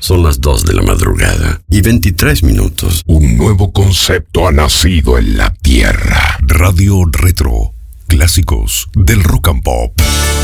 Son las 2 de la madrugada y 23 minutos. Un nuevo concepto ha nacido en la Tierra. Radio Retro. Clásicos del rock and pop.